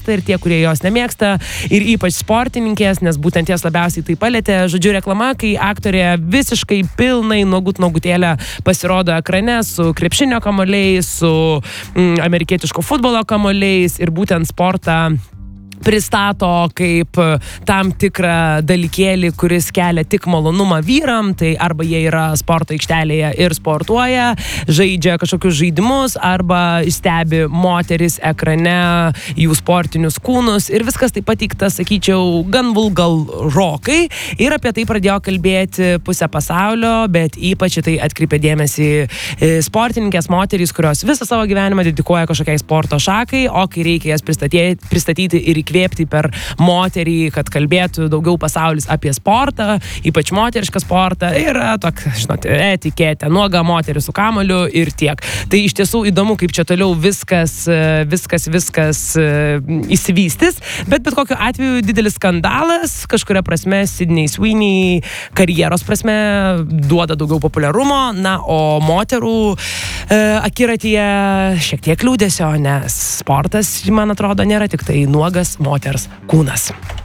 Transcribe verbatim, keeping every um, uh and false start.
mėgsta, ir tie, kurie jos nemėgsta, ir ypač sportininkės, nes būtent jas labiausiai tai palėtė. Žodžiu, reklama, kai aktorė visiškai pilnai nuogut nuogutėlę pasirodo ekrane su krepšinio kamuoliais, su mm, amerikietiško futbolo kamuoliais ir būtent sportą pristato kaip tam tikrą dalykėlį, kuris kelia tik malonumą vyram, tai arba jie yra sporto aikštelėje ir sportuoja, žaidžia kažkokius žaidimus, arba stebi moteris ekrane, jų sportinius kūnus, ir viskas taip pateikta, sakyčiau, gan vulgarokai, ir apie tai pradėjo kalbėti pusę pasaulio, bet ypač tai atkreipė dėmesį sportininkės moterys, kurios visą savo gyvenimą dedikuoja kažkokiai sporto šakai, o kai reikia jas pristatyti, pristatyti ir įkvėpti per moterį, kad kalbėtų daugiau pasaulis apie sportą, ypač moterišką sportą, yra tokia, žinote, etiketė, nuoga moteris su kamuoliu ir tiek. Tai iš tiesų įdomu, kaip čia toliau viskas, viskas, viskas įsivystys, bet bet kokiu atveju didelis skandalas, kažkuria prasme Sydney Sweeney karjeros prasme duoda daugiau populiarumo, na, o moterų e, akiratyje šiek tiek liūdesio, nes sportas, man atrodo, nėra tik tai nuogas moters kūnas.